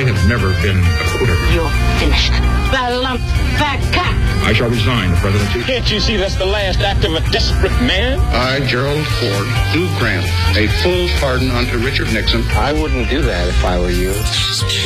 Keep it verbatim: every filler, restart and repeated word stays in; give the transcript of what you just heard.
I have never been a quitter. You're finished. That lump, that cock. I shall resign the presidency. Can't you see that's the last act of a desperate man? I, Gerald Ford, do grant a full pardon unto Richard Nixon. I wouldn't do that if I were you.